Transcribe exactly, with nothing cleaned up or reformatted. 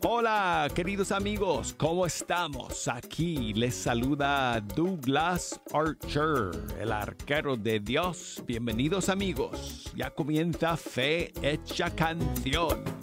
Hola, queridos amigos, ¿cómo estamos? Aquí les saluda Douglas Archer, el arquero de Dios. Bienvenidos amigos, ya comienza Fe Hecha Canción.